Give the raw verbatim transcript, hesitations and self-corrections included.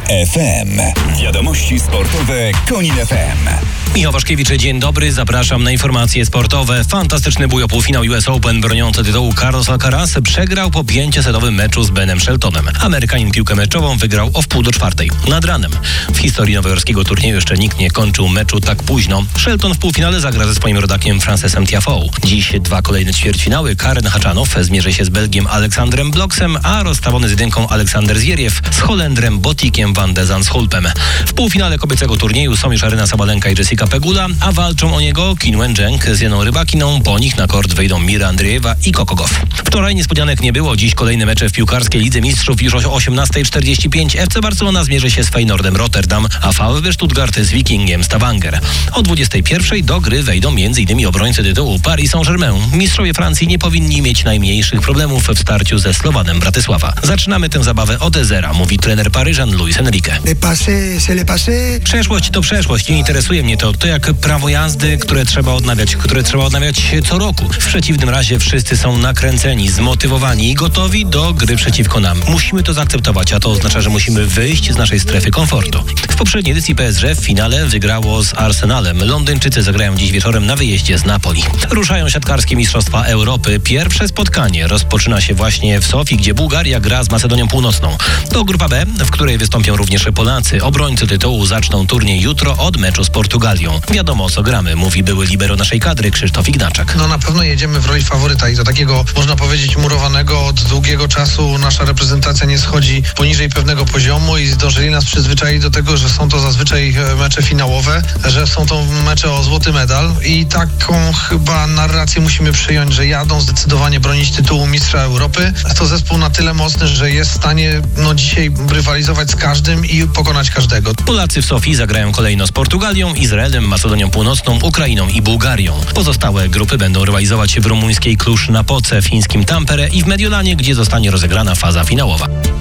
F M. Wiadomości sportowe Konin F M. Michał Waszkiewicz, dzień dobry, zapraszam na informacje sportowe. Fantastyczny bój o półfinał U S Open broniący tytułu Carlos Alcaraz przegrał po pięciosetowym meczu z Benem Sheltonem. Amerykanin piłkę meczową wygrał o wpół do czwartej, nad ranem. W historii nowojorskiego turnieju jeszcze nikt nie kończył meczu tak późno. Shelton w półfinale zagra ze swoim rodakiem Francesem Tiafoe. Dziś dwa kolejne ćwierćfinały. Karen Haczanow zmierzy się z Belgiem Aleksandrem Bloksem, a rozstawiony z jedynką Aleksander Zieriew z Holendrem Botikiem van de Zandschulpem. W półfinale kobiecego turnieju są już Aryna Sabalenka i Jessica Pegula, a walczą o niego Qin Wencheng z Janą Rybakiną. Po nich na kort wejdą Mira Andriejewa i Coco Gauff. Wczoraj niespodzianek nie było. Dziś kolejne mecze w piłkarskiej Lidze Mistrzów. Już o osiemnasta czterdzieści pięć F C Barcelona zmierzy się z Feyenoordem Rotterdam, a VfB Stuttgart z Wikingiem Stavanger. O dwudziestej pierwszej do gry wejdą m.in. obrońcy tytułu Paris Saint-Germain. Mistrzowie Francji nie powinni mieć najmniejszych problemów w starciu ze Slowanem Bratysława. Zaczynamy tę zabawę od zera, mówi trener Paryżan Luis Enrique. Przeszłość to przeszłość, nie interesuje mnie to. To jak prawo jazdy, które trzeba odnawiać, które trzeba odnawiać co roku. W przeciwnym razie wszyscy są nakręceni, zmotywowani i gotowi do gry przeciwko nam. Musimy to zaakceptować, a to oznacza, że musimy wyjść z naszej strefy komfortu. W poprzedniej edycji P S G w finale wygrało z Arsenalem. Londyńczycy zagrają dziś wieczorem na wyjeździe z Napoli. Ruszają siatkarskie Mistrzostwa Europy. Pierwsze spotkanie rozpoczyna się właśnie w Sofii, gdzie Bułgaria gra z Macedonią Północną. To grupa B, w której wystąpią również Polacy. Obrońcy tytułu zaczną turniej jutro od meczu z Portugalią. Wiadomo, o co gramy, mówi były libero naszej kadry Krzysztof Ignaczak. No na pewno jedziemy w roli faworyta i do takiego, można powiedzieć, murowanego od długiego czasu nasza reprezentacja nie schodzi poniżej pewnego poziomu i zdążyli nas przyzwyczaić do tego, że są to zazwyczaj mecze finałowe, że są to mecze o złoty medal i taką chyba narrację musimy przyjąć, że jadą zdecydowanie bronić tytułu mistrza Europy. To zespół na tyle mocny, że jest w stanie no dzisiaj rywalizować z każdym i pokonać każdego. Polacy w Sofii zagrają kolejno z Portugalią, Izraelem, Macedonią Północną, Ukrainą i Bułgarią. Pozostałe grupy będą rywalizować w rumuńskiej Cluj-Napoce, fińskim Tampere i w Mediolanie, gdzie zostanie rozegrana faza finałowa.